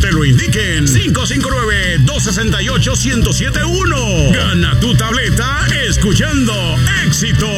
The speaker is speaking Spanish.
te lo indiquen. 559-268-1071. Gana tu tableta escuchando Éxito